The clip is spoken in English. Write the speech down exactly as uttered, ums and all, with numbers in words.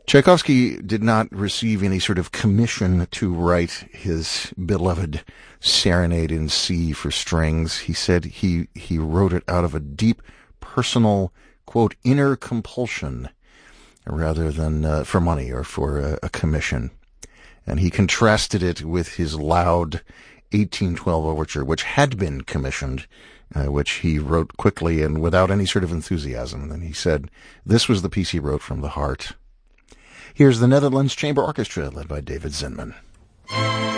Tchaikovsky did not receive any sort of commission to write his beloved Serenade in C for strings. He said he, he wrote it out of a deep, personal, quote, inner compulsion, rather than uh, for money or for a, a commission. And he contrasted it with his loud eighteen twelve overture, which had been commissioned, uh, which he wrote quickly and without any sort of enthusiasm. And he said this was the piece he wrote from the heart. Here's the Netherlands Chamber Orchestra, led by David Zinman.